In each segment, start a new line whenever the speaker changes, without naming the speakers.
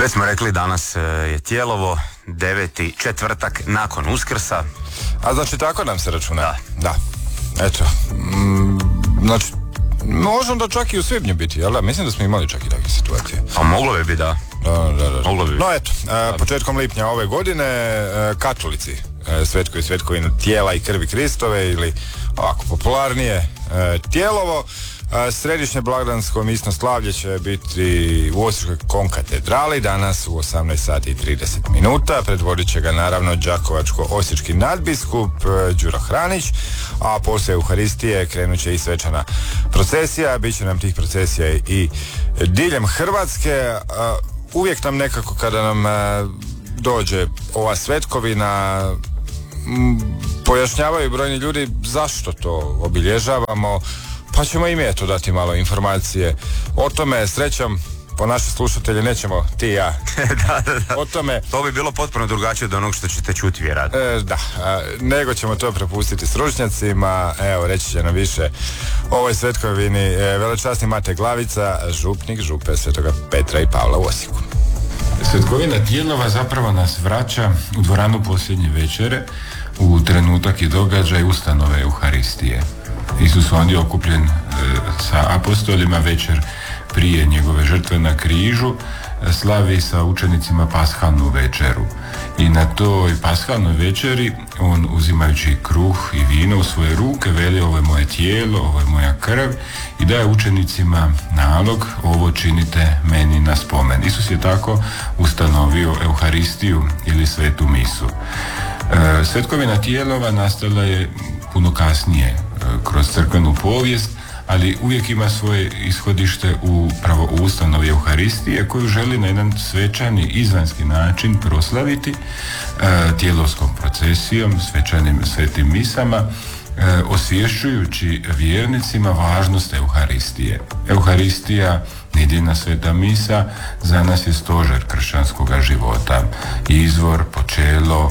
Već smo rekli, danas je Tijelovo, 9. četvrtak nakon Uskrsa.
A znači tako nam se računa?
Da.
Eto. Znači, možemo da čak i u svibnju biti, jel da? Mislim da smo imali čak i takve situacije.
A moglo bi biti, da.
Da.
Moglo bi.
No eto, početkom lipnja ove godine katolici svetkuju svetkovinu tijela i krvi Kristove, ili ovako popularnije Tijelovo. Središnje blagdansko misno slavlje će biti u Osječkoj konkatedrali danas u 18 sati i 30 minuta. Predvodit će ga naravno đakovačko-osječki nadbiskup Đuro Hranić, a poslije Euharistije krenut će i svečana procesija. Biće nam tih procesija i diljem Hrvatske. Uvijek nam nekako kada nam dođe ova svetkovina pojašnjavaju brojni ljudi zašto to obilježavamo, pa ćemo im eto dati malo informacije o tome. Srećom po naše slušatelje nećemo ti i ja
da.
O tome.
To bi bilo potpuno drugačije od onog što ćete čuti, vjerojatno.
Nego ćemo to prepustiti stručnjacima. Evo, reći će nam više o ovoj svetkovini velečasni Mate Glavica, župnik župe Svetoga Petra i Pavla u Osijeku.
Svetkovina Tijelova zapravo nas vraća u dvoranu posljednje večere, u trenutak i događaj ustanove Euharistije. Isus ondje okupljen sa apostolima večer prije njegove žrtve na križu slavi sa učenicima pashalnu večeru. I na toj pashalnoj večeri on, uzimajući kruh i vino u svoje ruke, veli: ovo je moje tijelo, ovo je moja krv, i daje učenicima nalog: ovo činite meni na spomen. Isus je tako ustanovio Euharistiju ili svetu misu. Svetkovina Tijelova nastala je puno kasnije kroz crkvenu povijest, ali uvijek ima svoje ishodište upravo u ustanovi Euharistije, koju želi na jedan svečani, izvanjski način proslaviti tijelovskom procesijom, svečanim svetim misama, osvješćujući vjernicima važnost Euharistije. Euharistija, nedjeljna sveta misa, za nas je stožer kršćanskog života, izvor, počelo,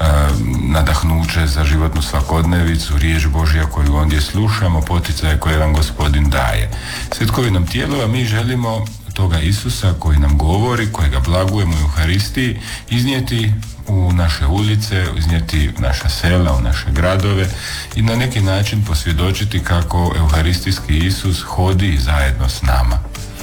nadahnuće za životnu svakodnevicu, riječ Božja koju ondje slušamo, poticaje koje nam Gospodin daje. Svetkovinom Tijelova mi želimo toga Isusa koji nam govori, kojega blagujemo u Euharistiji, iznijeti u naše ulice, iznijeti naša sela, u naše gradove i na neki način posvjedočiti kako euharistijski Isus hodi zajedno s nama.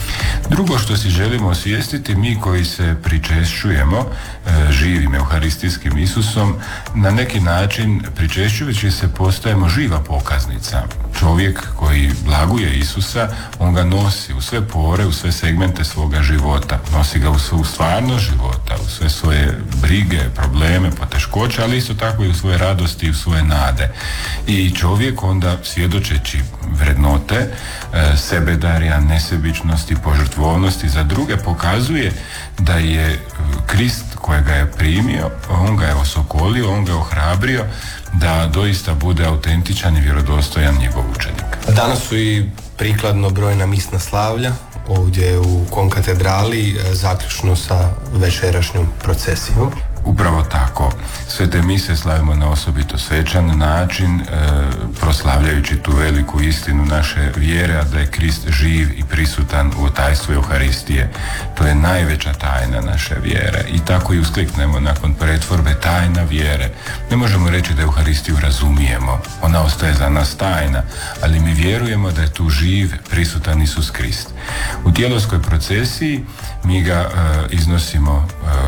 Drugo što si želimo osvijestiti, mi koji se pričešćujemo živim euharistijskim Isusom, na neki način pričešćujući se postajemo živa pokaznica. Čovjek koji blaguje Isusa, on ga nosi u sve pore, u sve segmente svoga života. Nosi ga u svu stvarnost života, u sve svoje brige, probleme, poteškoće, ali isto tako i u svoje radosti i u svoje nade. I čovjek onda, svjedočeći vrednote sebedarja, nesebičnosti, požrtvovnosti za druge, pokazuje da je Krist kojega je primio, on ga je osokolio, on ga je ohrabrio da doista bude autentičan i vjerodostojan njegov učenik.
Danas su i prikladno brojna misna slavlja ovdje u konkatedrali, zaključno sa večerašnjom procesijom.
Upravo tako. Svete mise slavimo na osobito svečan način, proslavljajući tu veliku istinu naše vjere, a da je Krist živ i prisutan u tajstvu Euharistije. To je najveća tajna naše vjere. I tako i uskliknemo nakon pretvorbe: tajna vjere. Ne možemo reći da Euharistiju razumijemo. Ona ostaje za nas tajna, ali mi vjerujemo da je tu živ, prisutan Isus Krist. U tijelovskoj procesiji mi ga iznosimo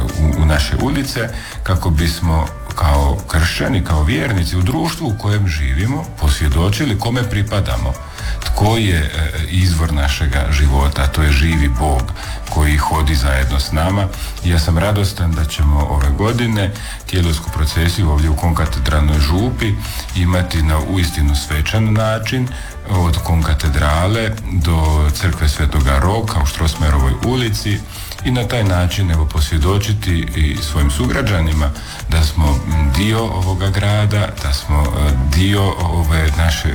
u naše ulice kako bismo kao kršćani, kao vjernici u društvu u kojem živimo posvjedočili kome pripadamo, tko je izvor našega života. To je živi Bog koji hodi zajedno s nama. I ja sam radostan da ćemo ove godine tijelovsku procesiju ovdje u konkatedralnoj župi imati na uistinu svečan način, od konkatedrale do crkve Svetoga Roka u Štrosmajerovoj ulici, i na taj način posvjedočiti i svojim sugrađanima da smo dio ovoga grada, da smo dio ove naše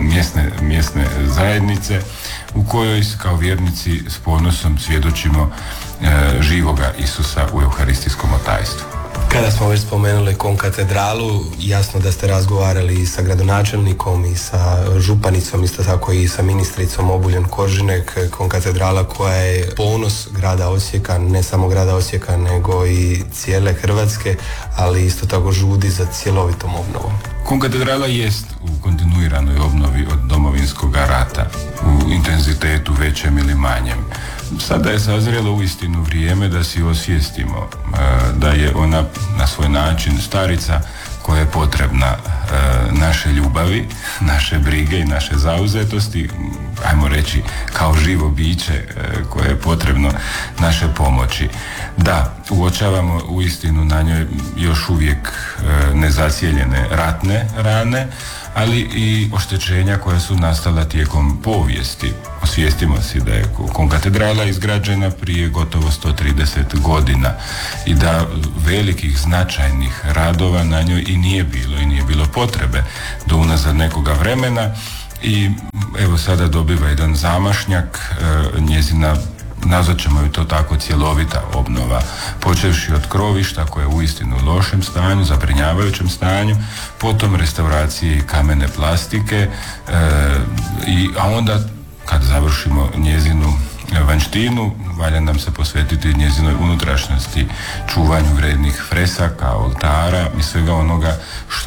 mjesne zajednice u kojoj kao vjernici s ponosom svjedočimo živoga Isusa u euharistijskom otajstvu.
Kada smo već spomenuli konkatedralu, jasno da ste razgovarali i sa gradonačelnikom i sa županicom, isto tako i sa ministricom Obuljen Koržinek. Konkatedrala koja je ponos grada Osijeka, ne samo grada Osijeka nego i cijele Hrvatske, ali isto tako žudi za cjelovitom obnovom.
Konkatedrala jest u kontinuiranoj obnovi od Domovinskog rata, u intenzitetu većem ili manjem. Sada je sazrelo uistinu vrijeme da si osvijestimo da je ona na svoj način starica koja je potrebna naše ljubavi, naše brige i naše zauzetosti, ajmo reći kao živo biće koje je potrebno naše pomoći. Da, uočavamo uistinu na njoj još uvijek nezacijeljene ratne rane, ali i oštećenja koja su nastala tijekom povijesti. Osvijestimo si da je konkatedrala izgrađena prije gotovo 130 godina i da velikih značajnih radova na njoj i nije bilo potrebe do unazad nekoga vremena i evo sada dobiva jedan zamašnjak, njezina, nazvat ćemo ju to tako, cjelovita obnova, počevši od krovišta koje je uistinu u lošem stanju, zabrinjavajućem stanju, potom restauracije i kamene plastike, a onda kad završimo njezinu vanjštinu, valja nam se posvetiti njezinoj unutrašnjosti, čuvanju vrednih fresaka, oltara i svega onoga